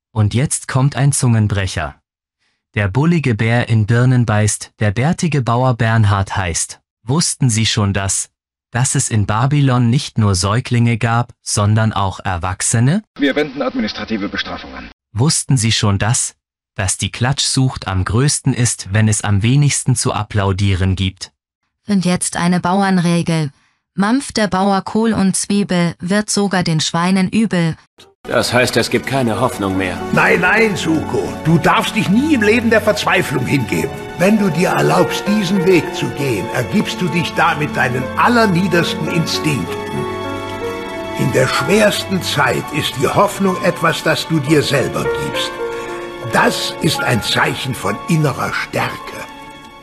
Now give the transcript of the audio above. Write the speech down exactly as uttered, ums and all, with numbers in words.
Und jetzt kommt ein Zungenbrecher. Der bullige Bär in Birnen beißt, der bärtige Bauer Bernhard heißt. Wussten Sie schon das, dass es in Babylon nicht nur Säuglinge gab, sondern auch Erwachsene? Wir wenden administrative Bestrafung an. Wussten Sie schon das, dass die Klatschsucht am größten ist, wenn es am wenigsten zu applaudieren gibt? Und jetzt eine Bauernregel. Mampft der Bauer Kohl und Zwiebel, wird sogar den Schweinen übel. Das heißt, es gibt keine Hoffnung mehr. Nein, nein, Suko. Du darfst dich nie im Leben der Verzweiflung hingeben. Wenn du dir erlaubst, diesen Weg zu gehen, ergibst du dich damit deinen allerniedersten Instinkten. In der schwersten Zeit ist die Hoffnung etwas, das du dir selber gibst. Das ist ein Zeichen von innerer Stärke.